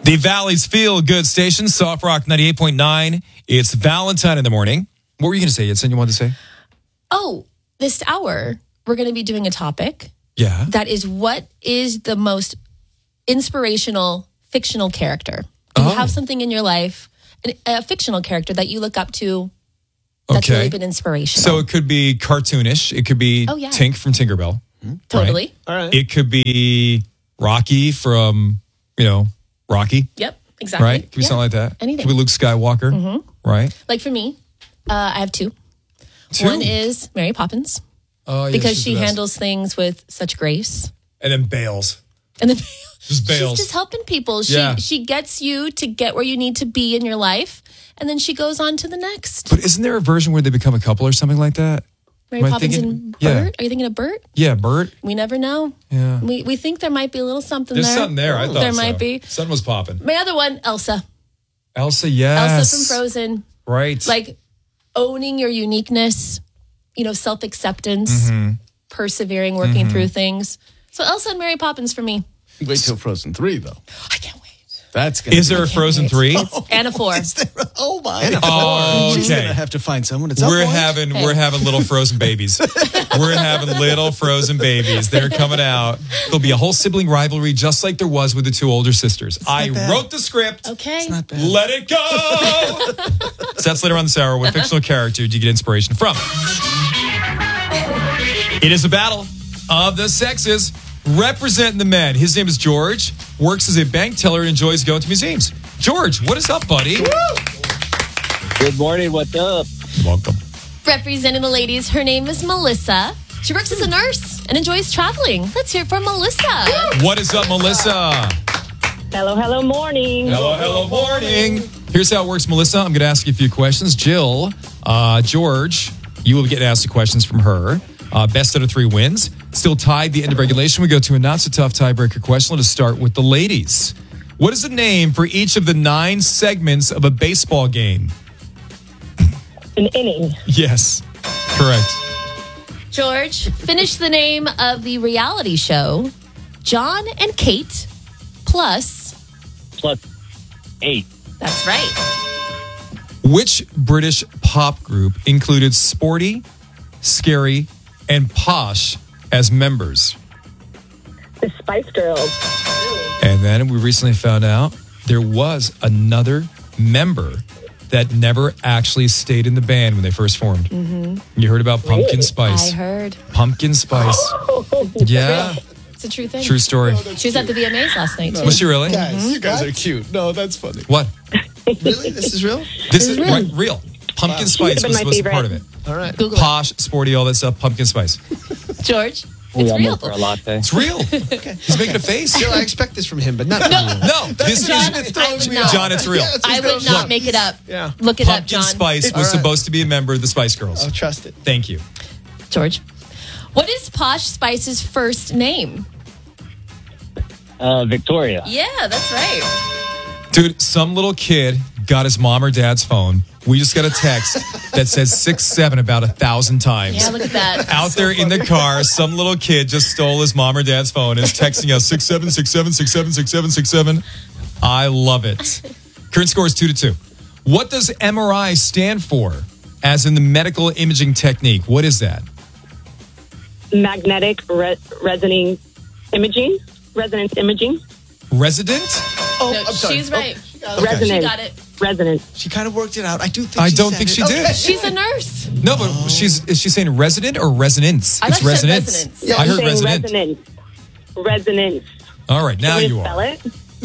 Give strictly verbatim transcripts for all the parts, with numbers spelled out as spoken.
The Valley's Feel Good Station, Soft Rock ninety-eight point nine. It's Valentine in the morning. What were you going to say? You had something you wanted to say? Oh, this hour, we're going to be doing a topic. Yeah. That is, what is the most inspirational fictional character? Do you Oh. have something in your life, a, a fictional character that you look up to that's Okay. really been inspirational? So it could be cartoonish. It could be Oh, yeah. Tink from Tinkerbell. Totally. All right. It could be Rocky from, you know, Rocky, Yep, exactly. right? Could be Yeah. something like that. Anything. Could be Luke Skywalker, Mm-hmm. right? Like for me, uh, I have two. Two. One is Mary Poppins Oh, yeah, because she's she the best. handles things with such grace. And then bails. And then Just bails. she's just helping people. She Yeah. she gets you to get where you need to be in your life, and then she goes on to the next. But isn't there a version where they become a couple or something like that? Mary Am I Poppins thinking- and Bert? yeah. Are you thinking of Bert? Yeah, Bert. We never know. Yeah. We we think there might be a little something There's there. something there. I thought there so. might be. Something was popping. My other one, Elsa. Elsa, yes. Elsa from Frozen. Right. Like owning your uniqueness, you know, self acceptance, Mm-hmm. persevering, working through things. So Elsa and Mary Poppins for me. Wait till Frozen three, though. I can't wait. That's gonna Is be- there a Frozen three? Anna four. Oh my! Oh, She's okay. gonna have to find someone. At some We're point. having Hey. we're having little frozen babies. We're having little frozen babies. They're coming out. There'll be a whole sibling rivalry, just like there was with the two older sisters. I bad. wrote the script. Okay. It's not bad. Let it go. So that's later on this hour. What fictional character do you get inspiration from? It is a battle of the sexes. Representing the men. His name is George. Works as a bank teller and enjoys going to museums. George, what is up, buddy? Good morning. What's up? Welcome. Representing the ladies, her name is Melissa. She works as a nurse and enjoys traveling. Let's hear it from Melissa. What is up, Melissa? Hello, hello, morning. Hello, hello, morning. Here's how it works, Melissa. I'm going to ask you a few questions. Jill, uh, George, you will be getting asked the questions from her. Uh, best out of three wins. Still tied the end of regulation. We go to a not so tough tiebreaker question. Let us start with the ladies. What is the name for each of the nine segments of a baseball game? An inning. Yes, correct. George, finish the name of the reality show John and Kate plus. Plus eight. That's right. Which British pop group included Sporty, Scary, and Posh as members? The Spice Girls. And then we recently found out there was another member that never actually stayed in the band when they first formed. Mm-hmm. You heard about Pumpkin Spice. I heard. Pumpkin Spice. Yeah, It's a true thing. true story. She was at the V M As last night, too. Was she really? Guys, you guys are cute. No, that's funny. What? Really? This is real? This is real. right, real. Pumpkin Spice been was my supposed to be part of favorite. it. All right. Google it. Posh, Sporty, all that stuff. Pumpkin Spice. George, We it's almost real. for a latte. It's real. He's making a face. Jill, I expect this from him, but not from you. No, this John, is I would not. John. It's real. Yeah, it's I just would throw not shit. make it up. Yeah. Look it up, Pumpkin John. Spice was All right. supposed to be a member of the Spice Girls. I'll trust it. Thank you. George, what is Posh Spice's first name? Uh, Victoria. Yeah, that's right. Dude, some little kid got his mom or dad's phone. We just got a text that says six seven about a thousand times. Yeah, look at that. Out there in the car, some little kid just stole his mom or dad's phone and is texting us six seven six seven six seven six seven six seven. I love it. Current score is two to two. What does M R I stand for? As in the medical imaging technique, what is that? Magnetic re- resonating imaging. Resonance imaging. Resident? Oh, No, I'm sorry. she's right. Oh, Okay. She Resonance. got it. Resonance. she kind of worked it out. I do think I she don't said think it. she did. Okay. She's a nurse. No, but she's is she saying resident or resonance? I It's thought she said resonance. resonance. Yeah, I heard Saying resident. Resonance. Resonance. All right, now Can you you spell are. it?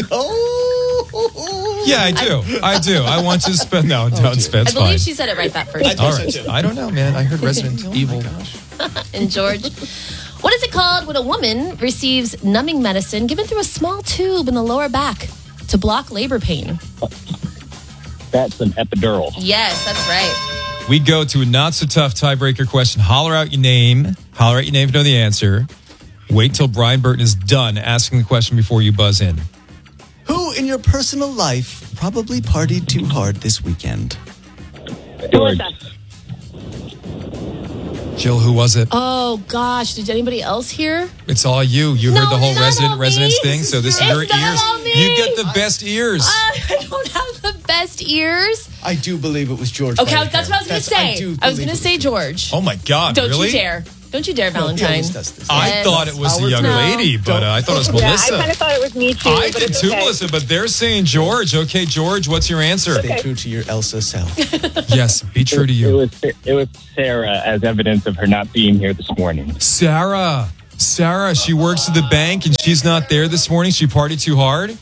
Oh. Yeah, I do. I do. I want you to spell. No, don't spell. I It's believe fine. she said it right that first I time. All think right. so, too. I don't know, man. I heard resident evil. And George, what is it called when a woman receives numbing medicine given through a small tube in the lower back to block labor pain? That's an epidural. Yes, that's right. We go to a not so tough tiebreaker question. Holler out your name. Holler out your name if you know the answer. Wait till Brian Burton is done asking the question before you buzz in. Who in your personal life probably partied too hard this weekend? George. Melissa. Jill, who was it? Oh gosh, did anybody else hear? It's all you. You No, heard the whole it's not resident all residence me. thing, so this is It's your not ears. all me. You get the best ears. Uh, I don't have the best ears. I do believe it was George. Okay, Whitehair. that's what I was going to That's- say. do I, was believe going to it say George. Oh my God, Don't really? you dare. Don't you dare, No, he Valentine. always does this. I Yes. thought it was the Our young No. lady, but uh, I thought it was Yeah, I Melissa. kind of thought it was me too. I but did it's too, okay. Melissa, but they're saying George. Okay, George, what's your answer? Stay true to your Elsa self. Yes, be true to It you. was it was Sarah as evidence of her not being here this morning. Sarah. Sarah, she works at the bank and she's not there this morning. She partied too hard?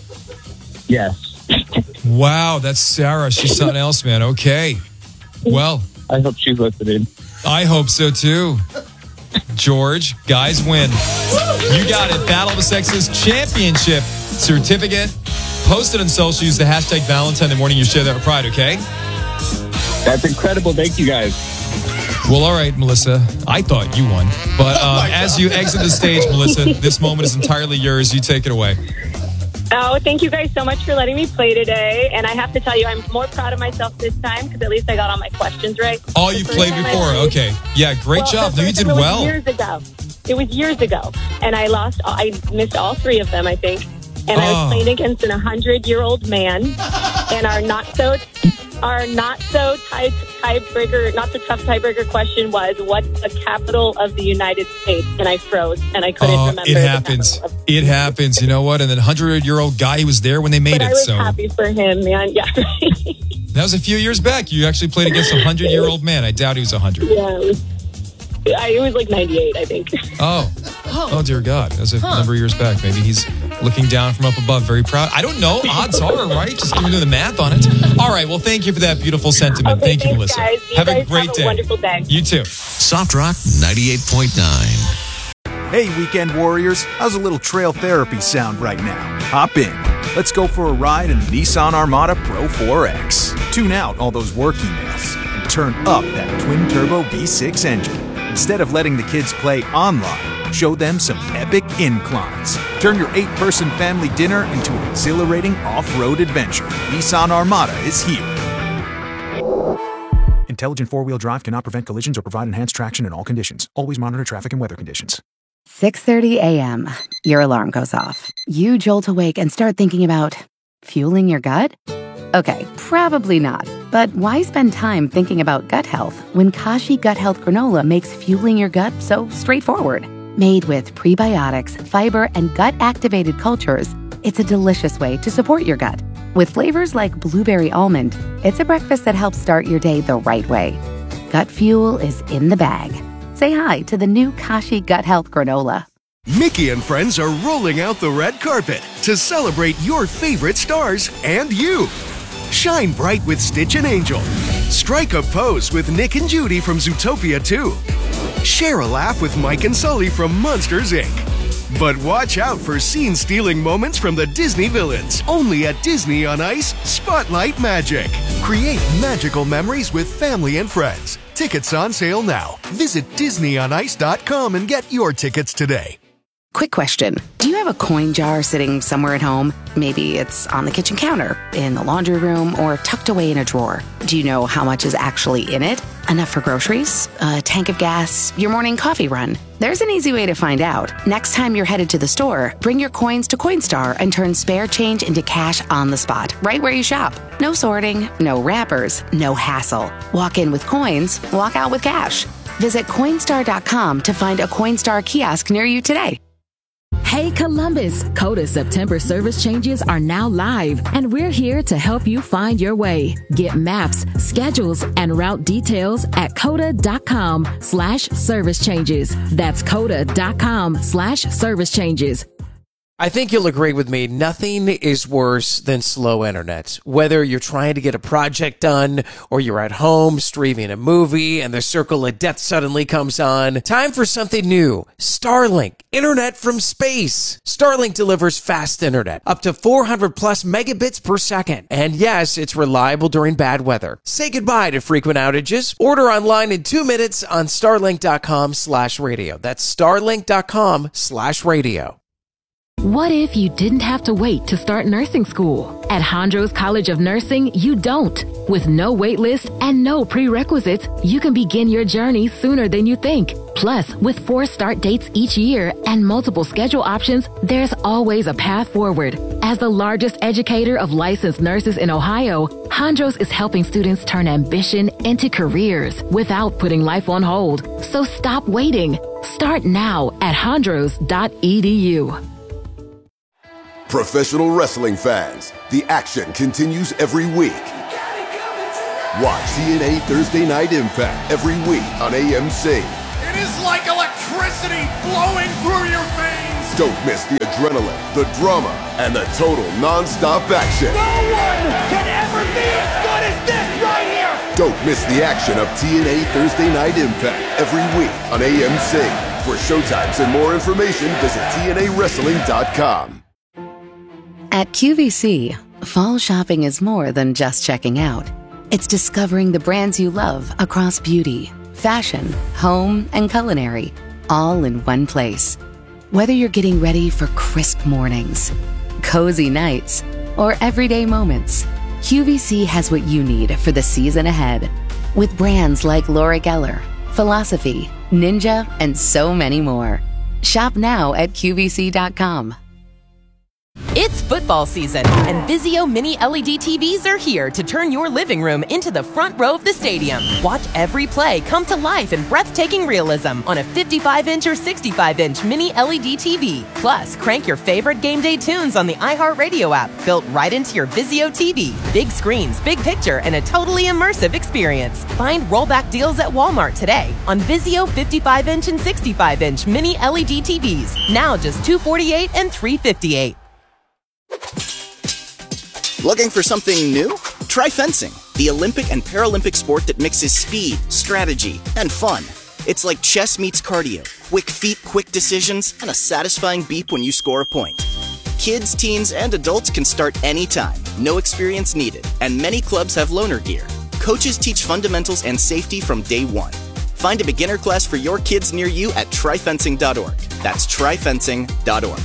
Yes. Wow, that's Sarah. She's something else, man. Okay. Well, I hope she's listening. I hope so too. George, guys win. You got it. Battle of the Sexes Championship certificate. Post it on social. Use the hashtag Valentine in the morning. You share that with pride, okay? That's incredible. Thank you guys. Well, all right, Melissa. I thought you won. But uh, as you exit the stage, Melissa, this moment is entirely yours. You take it away. Oh, thank you guys so much for letting me play today. And I have to tell you, I'm more proud of myself this time because at least I got all my questions right. Oh, The you first played time I before. played- Okay. Yeah, great Well, job. the No, you first did time it was well. Years ago. It was years ago. And I lost, I missed all three of them, I think. And I Oh. was playing against an one hundred year old man. And our not so, our not so tight tiebreaker, not so tough tiebreaker question was, what's the capital of the United States? And I froze and I couldn't Oh, remember. it the happens. capital of- It happens. You know what? And then hundred-year-old guy, he was there when they made But I it. was So happy for him, man. Yeah. that was a few years back. You actually played against a hundred-year-old man. I doubt he was a hundred. Yeah, it was, I, it was like ninety-eight, I think. Oh. Oh, dear God. That was a number of years back. Maybe he's looking down from up above, very proud. I don't know. Odds are, right? Just doing the math on it. All right. Well, thank you for that beautiful sentiment. Okay, thank you, thanks, Melissa. guys. You have a guys great have a day. wonderful day. You too. Soft Rock ninety-eight point nine. Hey, weekend warriors, how's a little trail therapy sound right now? Hop in. Let's go for a ride in the Nissan Armada Pro four X. Tune out all those work emails and turn up that twin-turbo V six engine. Instead of letting the kids play online, show them some epic inclines. Turn your eight-person family dinner into an exhilarating off-road adventure. Nissan Armada is here. Intelligent four-wheel drive cannot prevent collisions or provide enhanced traction in all conditions. Always monitor traffic and weather conditions. six thirty a.m. Your alarm goes off. You jolt awake and start thinking about fueling your gut? Okay, probably not. But why spend time thinking about gut health when Kashi Gut Health Granola makes fueling your gut so straightforward? Made with prebiotics, fiber, and gut-activated cultures, it's a delicious way to support your gut. With flavors like blueberry almond, it's a breakfast that helps start your day the right way. Gut fuel is in the bag. Say hi to the new Kashi Gut Health Granola. Mickey and friends are rolling out the red carpet to celebrate your favorite stars and you. Shine bright with Stitch and Angel. Strike a pose with Nick and Judy from Zootopia two. Share a laugh with Mike and Sully from Monsters, Incorporated. But watch out for scene-stealing moments from the Disney villains. Only at Disney on Ice, Spotlight Magic. Create magical memories with family and friends. Tickets on sale now. Visit disney on ice dot com and get your tickets today. Quick question. Do you have a coin jar sitting somewhere at home? Maybe it's on the kitchen counter, in the laundry room, or tucked away in a drawer. Do you know how much is actually in it? Enough for groceries? A tank of gas? Your morning coffee run? There's an easy way to find out. Next time you're headed to the store, bring your coins to Coinstar and turn spare change into cash on the spot, right where you shop. No sorting, no wrappers, no hassle. Walk in with coins, walk out with cash. Visit Coinstar dot com to find a Coinstar kiosk near you today. Hey Columbus, Coda September service changes are now live, and we're here to help you find your way. Get maps, schedules, and route details at coda dot com slash service changes. That's coda dot com slash service changes. I think you'll agree with me, nothing is worse than slow internet. Whether you're trying to get a project done or you're at home streaming a movie and the circle of death suddenly comes on, time for something new. Starlink, internet from space. Starlink delivers fast internet, up to four hundred plus megabits per second. And yes, it's reliable during bad weather. Say goodbye to frequent outages. Order online in two minutes on starlink dot com slash radio. That's starlink dot com slash radio. What if you didn't have to wait to start nursing school? At Hondros College of Nursing, you don't. With no wait list and no prerequisites, you can begin your journey sooner than you think. Plus, with four start dates each year and multiple schedule options, there's always a path forward. As the largest educator of licensed nurses in Ohio, Hondros is helping students turn ambition into careers without putting life on hold. So stop waiting. Start now at hondros dot e d u. Professional wrestling fans, the action continues every week. Watch T N A Thursday Night Impact every week on A M C. It is like electricity flowing through your veins. Don't miss the adrenaline, the drama, and the total non-stop action. No one can ever be as good as this right here. Don't miss the action of T N A Thursday Night Impact every week on A M C. For showtimes and more information, visit T N A wrestling dot com. At Q V C, fall shopping is more than just checking out. It's discovering the brands you love across beauty, fashion, home, and culinary, all in one place. Whether you're getting ready for crisp mornings, cozy nights, or everyday moments, Q V C has what you need for the season ahead. With brands like Laura Geller, Philosophy, Ninja, and so many more. Shop now at Q V C dot com. It's football season, and Vizio Mini L E D T Vs are here to turn your living room into the front row of the stadium. Watch every play come to life in breathtaking realism on a fifty-five inch or sixty-five inch Mini L E D T V. Plus, crank your favorite game day tunes on the iHeartRadio app, built right into your Vizio T V. Big screens, big picture, and a totally immersive experience. Find rollback deals at Walmart today on Vizio fifty-five inch and sixty-five inch Mini L E D T Vs. Now just two hundred forty-eight dollars and three hundred fifty-eight dollars. Looking for something new? Try fencing, the Olympic and Paralympic sport that mixes speed, strategy, and fun. It's like chess meets cardio, quick feet, quick decisions, and a satisfying beep when you score a point. Kids, teens, and adults can start anytime, no experience needed, and many clubs have loaner gear. Coaches teach fundamentals and safety from day one. Find a beginner class for your kids near you at try fencing dot org. That's try fencing dot org.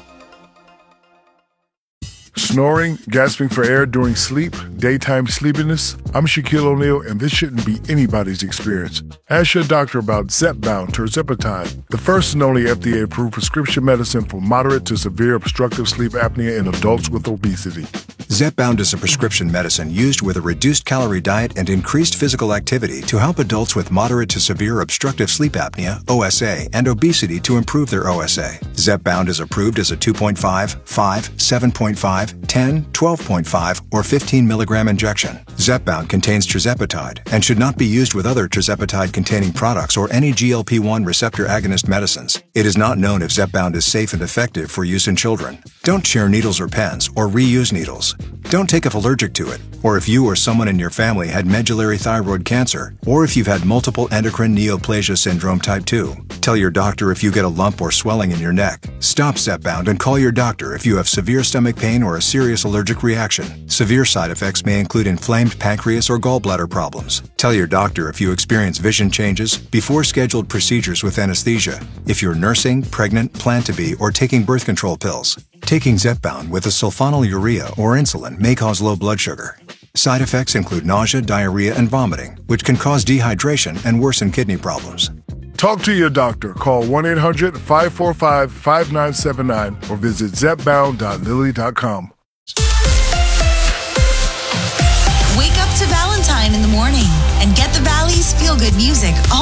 Snoring, gasping for air during sleep, daytime sleepiness? I'm Shaquille O'Neal, and this shouldn't be anybody's experience. Ask your doctor about Zepbound tirzepatide, the first and only F D A-approved prescription medicine for moderate to severe obstructive sleep apnea in adults with obesity. Zepbound is a prescription medicine used with a reduced calorie diet and increased physical activity to help adults with moderate to severe obstructive sleep apnea, O S A, and obesity to improve their O S A. Zepbound is approved as a two point five, five, seven point five, ten, twelve point five, or fifteen milligram injection. Zepbound contains tirzepatide and should not be used with other tirzepatide-containing products or any G L P one receptor agonist medicines. It is not known if Zepbound is safe and effective for use in children. Don't share needles or pens or reuse needles. Don't take if allergic to it, or if you or someone in your family had medullary thyroid cancer, or if you've had multiple endocrine neoplasia syndrome type two. Tell your doctor if you get a lump or swelling in your neck. Stop Zepbound and call your doctor if you have severe stomach pain or a serious allergic reaction. Severe side effects may include inflamed pancreas or gallbladder problems. Tell your doctor if you experience vision changes before scheduled procedures with anesthesia, if you're nursing, pregnant, plan to be, or taking birth control pills. Taking Zepbound with a sulfonylurea or insulin may cause low blood sugar. Side effects include nausea, diarrhea, and vomiting, which can cause dehydration and worsen kidney problems. Talk to your doctor. Call one eight hundred, five four five, five nine seven nine or visit zepbound dot lilly dot com. Wake up to Valentine in the morning and get the Valley's feel-good music all